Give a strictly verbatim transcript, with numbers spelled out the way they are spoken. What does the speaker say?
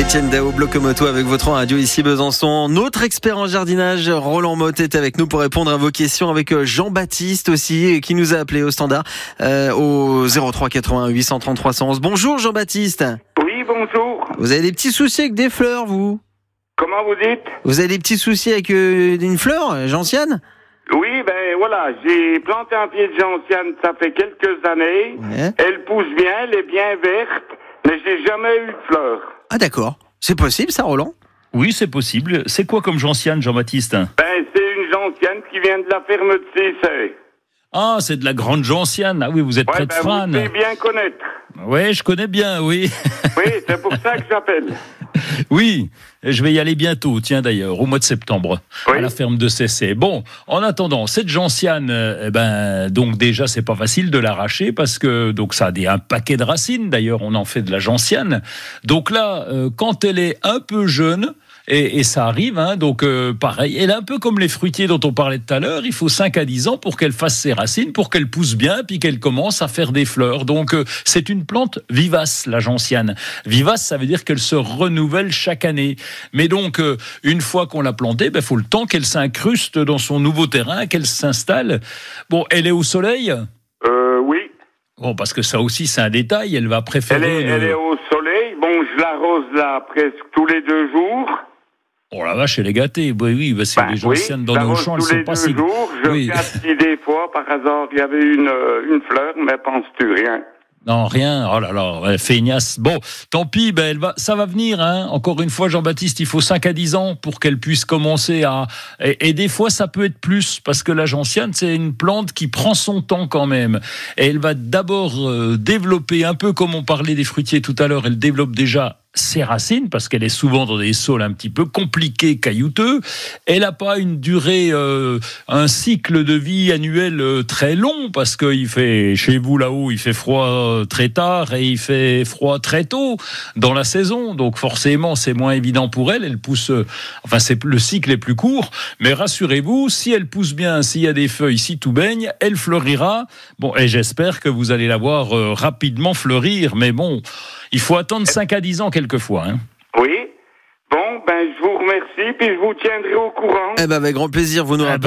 Etienne Dao, Blocomoto avec votre radio ici Besançon. Notre expert en jardinage, Roland Motte, est avec nous pour répondre à vos questions, avec Jean-Baptiste aussi, qui nous a appelé au standard euh, au zéro trois quatre-vingts huit cent trente trois cent onze. Bonjour Jean-Baptiste. Oui, bonjour. Vous avez des petits soucis avec des fleurs, vous? Comment vous dites? Vous avez des petits soucis avec euh, une fleur, gentiane? Oui, ben voilà, j'ai planté un pied de gentiane, ça fait quelques années. Ouais. Elle pousse bien, elle est bien verte, mais j'ai jamais eu de fleurs. Ah d'accord, c'est possible ça, Roland? Oui, c'est possible. C'est quoi comme gentiane, Jean-Baptiste? Ben, c'est une gentiane qui vient de la ferme de Cessay. Ah, c'est de la grande gentiane. Ah oui, vous êtes Ouais, près de ben, Fran. vous devez bien connaître. Oui, je connais bien, oui. Oui, c'est pour ça que j'appelle. Oui, je vais y aller bientôt, tiens d'ailleurs, au mois de septembre, Oui. à la ferme de Cessay. Bon, en attendant, cette gentiane, euh, eh ben, donc déjà, c'est pas facile de l'arracher parce que donc ça a des, un paquet de racines. D'ailleurs, on en fait de la gentiane. Donc là, euh, quand elle est un peu jeune, Et, et ça arrive, hein, donc euh, pareil. Elle est un peu comme les fruitiers dont on parlait tout à l'heure. Il faut cinq à dix ans pour qu'elle fasse ses racines, pour qu'elle pousse bien, puis qu'elle commence à faire des fleurs. Donc euh, c'est une plante vivace, la gentiane. Vivace, ça veut dire qu'elle se renouvelle chaque année. Mais donc, euh, une fois qu'on l'a plantée, il ben, faut le temps qu'elle s'incruste dans son nouveau terrain, qu'elle s'installe. Bon, elle est au soleil ? Euh, oui. Bon, parce que ça aussi, c'est un détail. Elle va préférer... Elle est, le... elle est au soleil. Bon, je l'arrose là presque tous les deux jours. Oh la vache, elle est gâtée. Oui, oui, parce que Ben, les gentianes oui, dans nos champs, elles tous les sont pas deux si... jours, je Oui. regarde si des fois, par hasard, il y avait une, euh, une fleur, mais penses-tu rien? Non, rien. Oh là là, ouais, feignasse. Bon, tant pis, ben elle va, ça va venir. Hein. Encore une fois, Jean-Baptiste, il faut cinq à dix ans pour qu'elle puisse commencer à... Et, et des fois, ça peut être plus, parce que la gentiane, c'est une plante qui prend son temps quand même. Et elle va d'abord euh, développer, un peu comme on parlait des fruitiers tout à l'heure, elle développe déjà ses racines, parce qu'elle est souvent dans des sols un petit peu compliqués, caillouteux. Elle n'a pas une durée, euh, un cycle de vie annuel euh, très long, parce qu'il fait, chez vous là-haut, il fait froid euh, très tard et il fait froid très tôt dans la saison. Donc forcément, c'est moins évident pour elle. Elle pousse, euh, enfin, c'est, le cycle est plus court. Mais rassurez-vous, si elle pousse bien, s'il y a des feuilles, si tout baigne, elle fleurira. Bon, et j'espère que vous allez la voir euh, rapidement fleurir. Mais bon, il faut attendre cinq à dix ans quelquefois. Hein. Oui. Bon, ben, je vous remercie, puis je vous tiendrai au courant. Eh ben avec grand plaisir, vous nous rappelez.